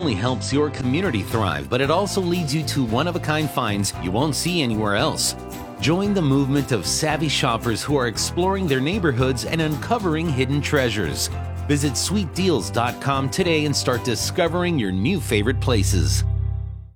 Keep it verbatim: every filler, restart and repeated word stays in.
only helps your community thrive, but it also leads you to one-of-a-kind finds you won't see anywhere else. Join the movement of savvy shoppers who are exploring their neighborhoods and uncovering hidden treasures. Visit sweet deals dot com today and start discovering your new favorite places.